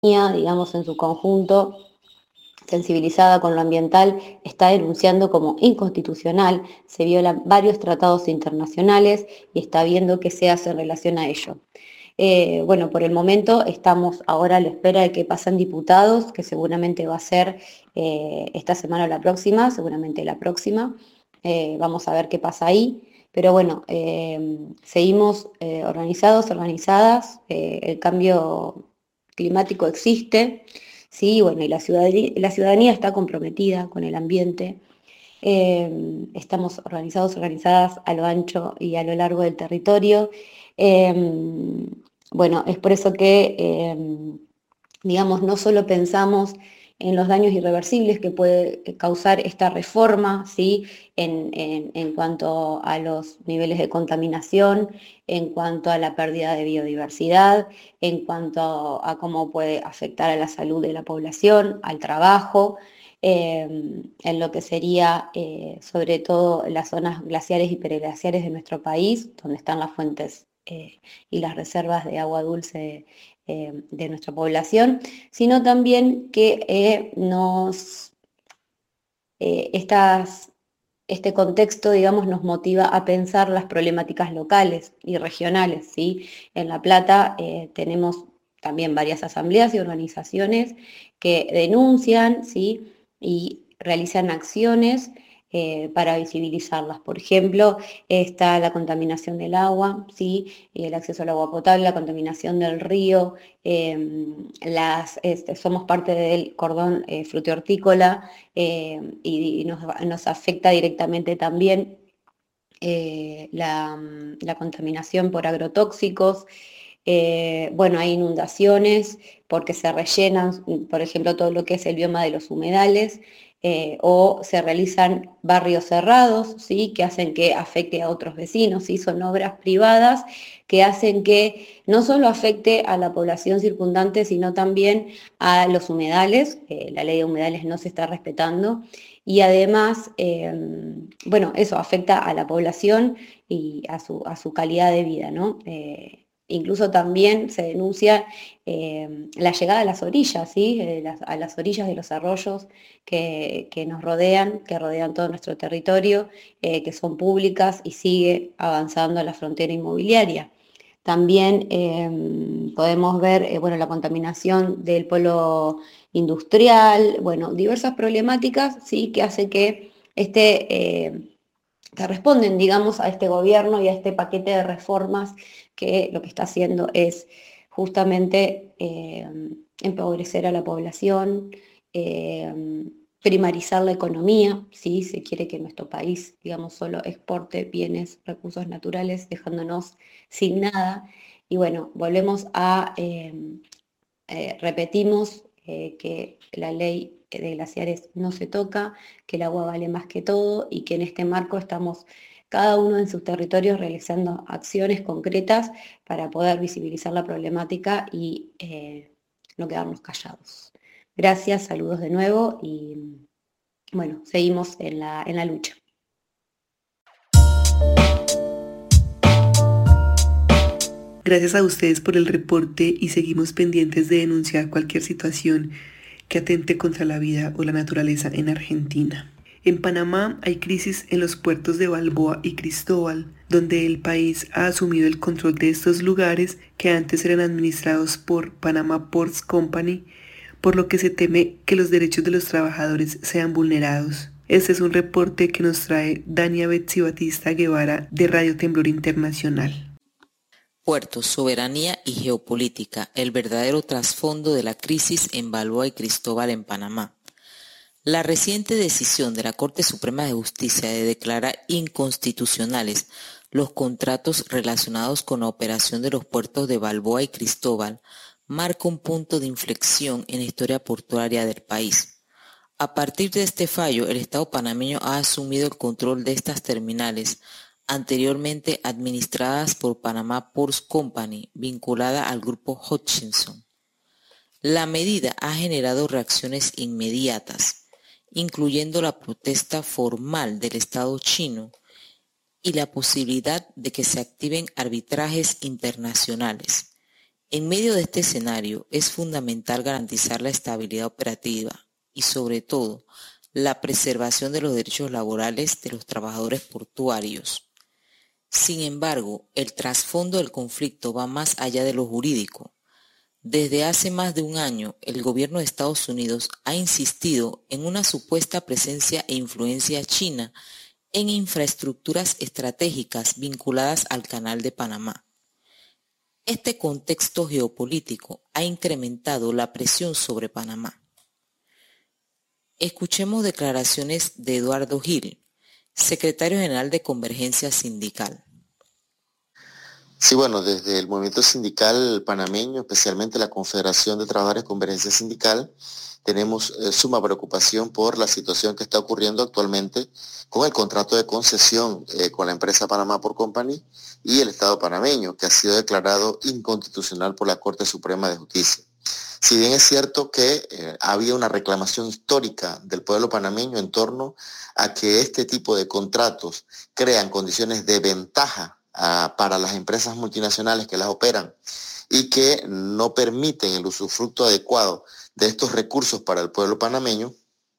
digamos, en su conjunto, sensibilizada con lo ambiental, está denunciando como inconstitucional, se violan varios tratados internacionales y está viendo qué se hace en relación a ello. Bueno, por el momento estamos ahora a la espera de que pasen diputados, que seguramente va a ser esta semana o la próxima, seguramente la próxima. Vamos a ver qué pasa ahí. Pero bueno, seguimos organizados, organizadas, el cambio climático existe, sí, bueno, y la ciudadanía está comprometida con el ambiente. Estamos organizados, organizadas a lo ancho y a lo largo del territorio. Eh, bueno, es por eso que, digamos, no solo pensamos en los daños irreversibles que puede causar esta reforma, ¿sí? En cuanto a los niveles de contaminación, en cuanto a la pérdida de biodiversidad, en cuanto a cómo puede afectar a la salud de la población, al trabajo, en lo que sería sobre todo las zonas glaciares y periglaciares de nuestro país, donde están las fuentes y las reservas de agua dulce de nuestra población, sino también que este contexto, digamos, nos motiva a pensar las problemáticas locales y regionales, ¿sí? En La Plata tenemos también varias asambleas y organizaciones que denuncian, ¿sí? Y realizan acciones para visibilizarlas. Por ejemplo, está la contaminación del agua, ¿sí? Y el acceso al agua potable, la contaminación del río, somos parte del cordón frutihortícola y nos afecta directamente también la contaminación por agrotóxicos. Bueno, hay inundaciones porque se rellenan, por ejemplo, todo lo que es el bioma de los humedales, o se realizan barrios cerrados, ¿sí? Que hacen que afecte a otros vecinos, ¿sí? Son obras privadas que hacen que no solo afecte a la población circundante, sino también a los humedales. La ley de humedales no se está respetando y además, bueno, eso afecta a la población y a su calidad de vida, ¿no? Incluso también se denuncia la llegada a las orillas, ¿sí? A las orillas de los arroyos que nos rodean, que rodean todo nuestro territorio, que son públicas y sigue avanzando la frontera inmobiliaria. También podemos ver bueno, la contaminación del polo industrial, bueno, diversas problemáticas ¿sí? Que hace que que responden, digamos, a este gobierno y a este paquete de reformas que lo que está haciendo es justamente empobrecer a la población, primarizar la economía, ¿sí? Se quiere que nuestro país, digamos, solo exporte bienes, recursos naturales, dejándonos sin nada. Y bueno, volvemos a, repetimos que la ley de glaciares no se toca, que el agua vale más que todo y que en este marco estamos cada uno en sus territorios realizando acciones concretas para poder visibilizar la problemática y no quedarnos callados. Gracias, saludos de nuevo y bueno, seguimos en la lucha. Gracias a ustedes por el reporte y seguimos pendientes de denunciar cualquier situación que atente contra la vida o la naturaleza en Argentina. En Panamá hay crisis en los puertos de Balboa y Cristóbal, donde el país ha asumido el control de estos lugares que antes eran administrados por Panama Ports Company, por lo que se teme que los derechos de los trabajadores sean vulnerados. Este es un reporte que nos trae Dania Betsy Batista Guevara de Radio Temblor Internacional. Puertos, soberanía y geopolítica, el verdadero trasfondo de la crisis en Balboa y Cristóbal en Panamá. La reciente decisión de la Corte Suprema de Justicia de declarar inconstitucionales los contratos relacionados con la operación de los puertos de Balboa y Cristóbal marca un punto de inflexión en la historia portuaria del país. A partir de este fallo, el Estado panameño ha asumido el control de estas terminales, anteriormente administradas por Panama Ports Company, vinculada al grupo Hutchison. La medida ha generado reacciones inmediatas, incluyendo la protesta formal del Estado chino y la posibilidad de que se activen arbitrajes internacionales. En medio de este escenario es fundamental garantizar la estabilidad operativa y, sobre todo, la preservación de los derechos laborales de los trabajadores portuarios. Sin embargo, el trasfondo del conflicto va más allá de lo jurídico. Desde hace más de un año, el gobierno de Estados Unidos ha insistido en una supuesta presencia e influencia china en infraestructuras estratégicas vinculadas al Canal de Panamá. Este contexto geopolítico ha incrementado la presión sobre Panamá. Escuchemos declaraciones de Eduardo Gil, secretario general de Convergencia Sindical. Sí, bueno, desde el movimiento sindical panameño, especialmente la Confederación de Trabajadores Convergencia Sindical, tenemos suma preocupación por la situación que está ocurriendo actualmente con el contrato de concesión con la empresa Panama Port Company y el Estado panameño, que ha sido declarado inconstitucional por la Corte Suprema de Justicia. Si bien es cierto que había una reclamación histórica del pueblo panameño en torno a que este tipo de contratos crean condiciones de ventaja para las empresas multinacionales que las operan y que no permiten el usufructo adecuado de estos recursos para el pueblo panameño,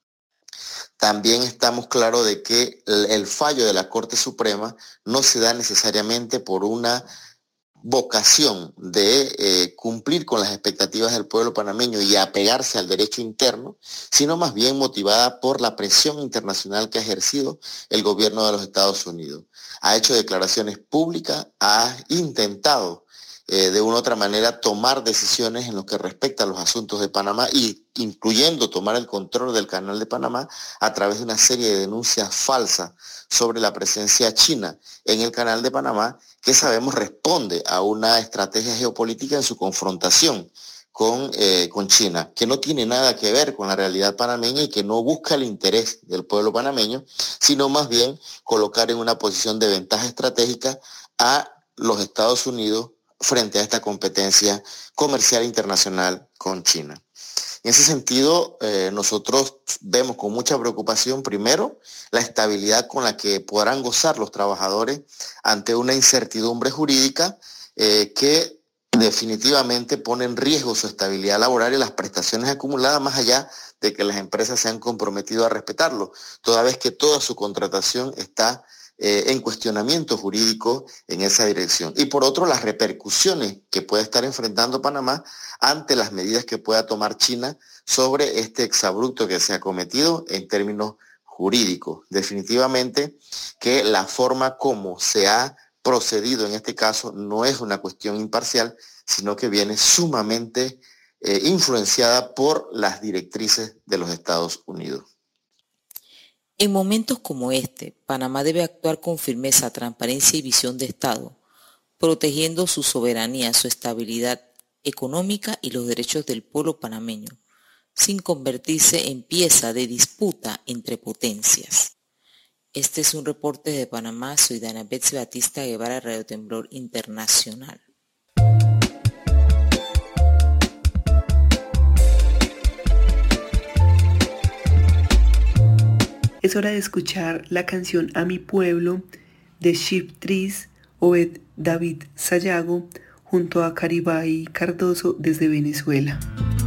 también estamos claros de que el fallo de la Corte Suprema no se da necesariamente por una vocación de cumplir con las expectativas del pueblo panameño y apegarse al derecho interno, sino más bien motivada por la presión internacional que ha ejercido el gobierno de los Estados Unidos. Ha hecho declaraciones públicas, ha intentado de una u otra manera tomar decisiones en lo que respecta a los asuntos de Panamá y incluyendo tomar el control del Canal de Panamá a través de una serie de denuncias falsas sobre la presencia china en el Canal de Panamá, que sabemos responde a una estrategia geopolítica en su confrontación con China, que no tiene nada que ver con la realidad panameña y que no busca el interés del pueblo panameño, sino más bien colocar en una posición de ventaja estratégica a los Estados Unidos frente a esta competencia comercial internacional con China. En ese sentido, nosotros vemos con mucha preocupación, primero, la estabilidad con la que podrán gozar los trabajadores ante una incertidumbre jurídica que definitivamente pone en riesgo su estabilidad laboral y las prestaciones acumuladas, más allá de que las empresas se han comprometido a respetarlo, toda vez que toda su contratación está en cuestionamiento jurídico en esa dirección. Y por otro, las repercusiones que puede estar enfrentando Panamá ante las medidas que pueda tomar China sobre este exabrupto que se ha cometido en términos jurídicos. Definitivamente que la forma como se ha procedido en este caso no es una cuestión imparcial, sino que viene sumamente influenciada por las directrices de los Estados Unidos. En momentos como este, Panamá debe actuar con firmeza, transparencia y visión de Estado, protegiendo su soberanía, su estabilidad económica y los derechos del pueblo panameño, sin convertirse en pieza de disputa entre potencias. Este es un reporte de Panamá. Soy Dana Betsy Batista Guevara, Radio Temblor Internacional. Es hora de escuchar la canción A mi pueblo de Ship Trees, Obed David Sayago, junto a Caribay Cardoso desde Venezuela.